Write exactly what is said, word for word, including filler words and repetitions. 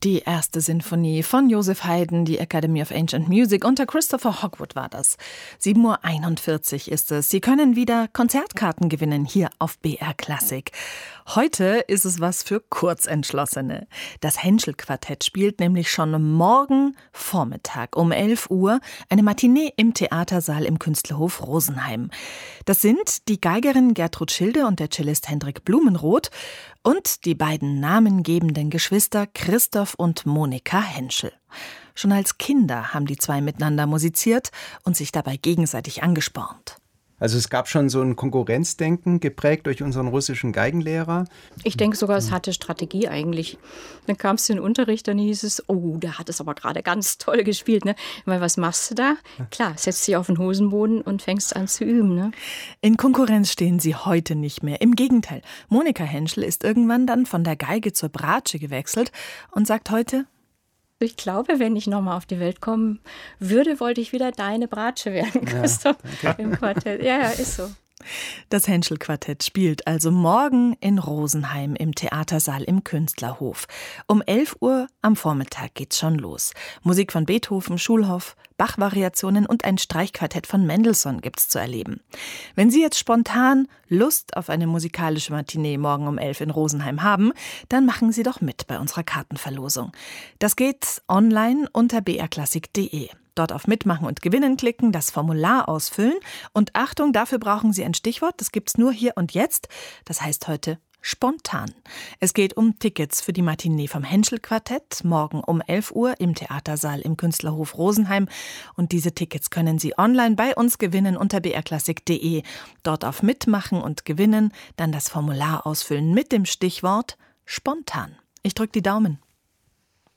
Die erste Sinfonie von Joseph Haydn, die Academy of Ancient Music, unter Christopher Hogwood war das. sieben Uhr einundvierzig ist es. Sie können wieder Konzertkarten gewinnen hier auf B R Klassik. Heute ist es was für Kurzentschlossene. Das Henschel-Quartett spielt nämlich schon morgen Vormittag um elf Uhr eine Matinee im Theatersaal im Künstlerhof Rosenheim. Das sind die Geigerin Gertrud Schilde und der Cellist Hendrik Blumenroth und die beiden namengebenden Geschwister Christoph und Monika Henschel. Schon als Kinder haben die zwei miteinander musiziert und sich dabei gegenseitig angespornt. Also es gab schon so ein Konkurrenzdenken, geprägt durch unseren russischen Geigenlehrer. Ich denke sogar, es hatte Strategie eigentlich. Dann kam es in den Unterricht, dann hieß es, oh, der hat es aber gerade ganz toll gespielt. Ne? Weil was machst du da? Klar, setzt dich auf den Hosenboden und fängst an zu üben. Ne? In Konkurrenz stehen sie heute nicht mehr. Im Gegenteil, Monika Henschel ist irgendwann dann von der Geige zur Bratsche gewechselt und sagt heute: Ich glaube, wenn ich nochmal auf die Welt kommen würde, wollte ich wieder deine Bratsche werden, Christoph, ja, im Quartett. Ja, ja, ist so. Das Henschel-Quartett spielt also morgen in Rosenheim im Theatersaal im Künstlerhof. Um elf Uhr am Vormittag geht's schon los. Musik von Beethoven, Schulhoff, Bach-Variationen und ein Streichquartett von Mendelssohn gibt's zu erleben. Wenn Sie jetzt spontan Lust auf eine musikalische Matinee morgen um elf in Rosenheim haben, dann machen Sie doch mit bei unserer Kartenverlosung. Das geht online unter b r klassik punkt d e. Dort auf Mitmachen und Gewinnen klicken, das Formular ausfüllen und Achtung, dafür brauchen Sie ein Stichwort, das gibt's nur hier und jetzt, das heißt heute spontan. Es geht um Tickets für die Matinee vom Henschel-Quartett, morgen um elf Uhr im Theatersaal im Künstlerhof Rosenheim und diese Tickets können Sie online bei uns gewinnen unter b r klassik punkt d e. Dort auf Mitmachen und Gewinnen, dann das Formular ausfüllen mit dem Stichwort spontan. Ich drücke die Daumen.